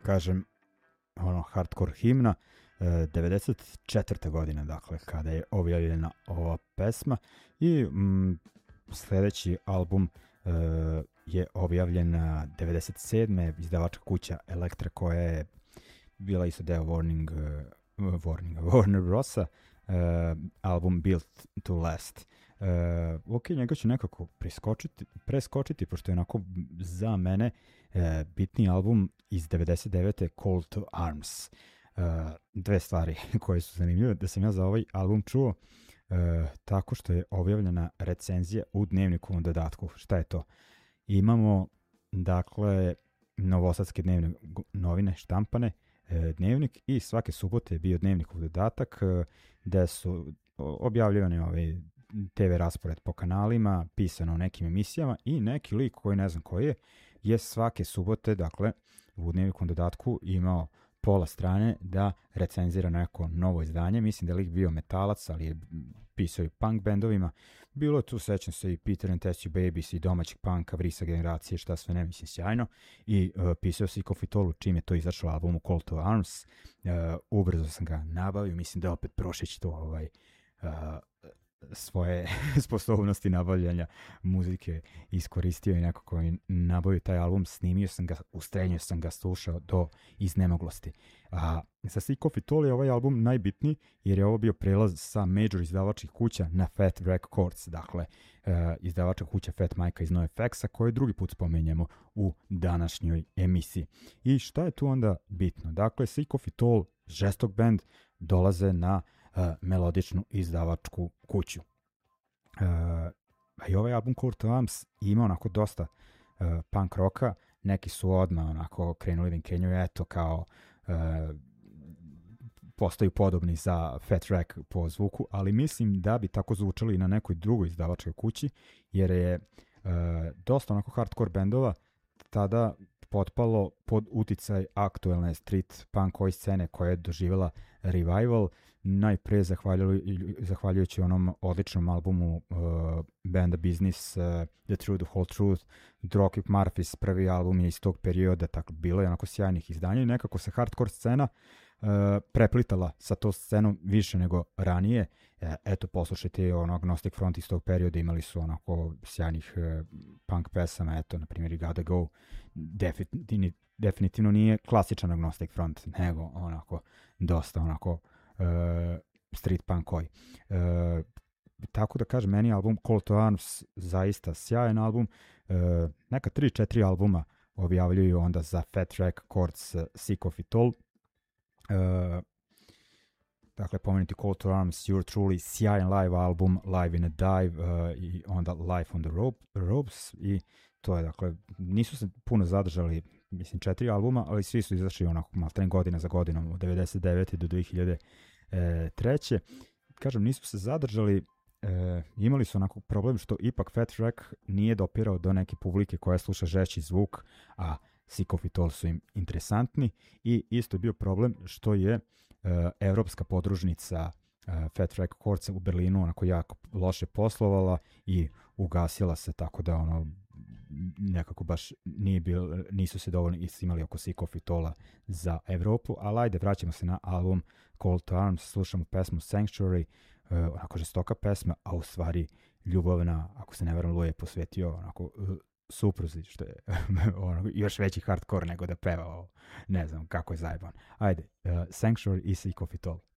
kažem, ono, hardcore himna, 94. godina, dakle, kada je objavljena ova pesma i sljedeći album je objavljen 97. izdavačka kuća Elektra, koja je bila isto deo Warner Brosa, album Built to Last. Ok, njega ću nekako preskočiti, pošto je onako za mene bitni album iz 99. Call to Arms. Dve stvari koje su zanimljive, da sam ja za ovaj album čuo tako što je objavljena recenzija u dnevnikovom dodatku. Šta je to? Imamo, dakle, novosadske dnevne novine štampane, dnevnik, i svake subote je bio dnevnikov dodatak gde su objavljivane ove TV raspored po kanalima, pisano o nekim emisijama, i neki lik koji ne znam koji je svake subote, dakle, u dnevnikom dodatku imao pola strane da recenzira neko novo izdanje. Mislim da je lik bio metalac, ali je pisao i punk bendovima. Bilo je tu, sećam se, i Peter and Test You Babies, i domaćeg punka, Vrisa generacije, šta sve ne, mislim, sjajno. I pisao se i Kofitolu, čim je to izašlo albumu Call to Arms. Ubrzo sam ga nabavio, mislim da opet Prošić to svoje sposobnosti nabavljanja muzike iskoristio i nekako nabavio taj album, snimio sam ga, ustrenio sam ga, slušao do iznemoglosti. Za Sick of It All je ovaj album najbitniji jer je ovo bio prelaz sa major izdavačkih kuća na Fat Wreck Chords, dakle izdavačka kuća Fat Mike iz NoFX-a, koju drugi put spomenjemo u današnjoj emisiji. I šta je tu onda bitno? Dakle, Sick of It All, žestok band, dolaze na melodičnu izdavačku kuću. I ovaj album Call to Arms ima onako dosta punk roka, neki su odmah onako krenuli da kenjaju, eto, kao postaju podobni za Fat Wreck po zvuku, ali mislim da bi tako zvučali i na nekoj drugoj izdavačkoj kući, jer je dosta onako hardcore bendova tada potpalo pod uticaj aktuelne street punk ove scene koja je doživjela revival, najpre zahvaljujući onom odličnom albumu banda Business, The Truth, The Whole Truth, Dropkick Murphys, prvi album je iz tog perioda, tako bilo je onako sjajnih izdanja i nekako se hardcore scena preplitala sa to scenom više nego ranije. Eto, poslušajte ono Agnostic Front iz tog perioda, imali su onako sjajnih punk pesama, eto, na primjer i Gotta Go, definitivno nije klasičan Agnostic Front, nego onako dosta onako street punkovi. Tako da kažem, meni album Call to Arms zaista sjajan album. Neka 3-4 albuma objavljuju onda za Fat Wreck Chords Sick of It All. Dakle, pomenuti Call to Arms, You're Truly, sjajan live album, Live in a Dive, i onda Life on the Ropes, i to je, dakle, nisu se puno zadržali, mislim, 4 albuma, ali svi su izašli onako maltene godina za godinom, od 99. do 2003. Kažem, nisu se zadržali, imali su onako problem što ipak Fat Wreck nije dopirao do neke publike koja sluša žešći zvuk, a Sick of It All su im interesantni, i isto je bio problem što je evropska podružnica Fat Wreck Chords u Berlinu onako jako loše poslovala i ugasila se, tako da ono nekako baš nisu se dovoljno istimali oko Sick of It All-a za Evropu, ali ajde, vraćamo se na album Call to Arms, slušamo pesmu Sanctuary, onako žestoka pesma, a u stvari ljubavna, ako se ne varam, Luje je posvetio onako supruzi, što je ono, još veći hardcore nego da peva ovo. Ne znam kako je zajeban. Ajde, Sanctuary i Sick of It All.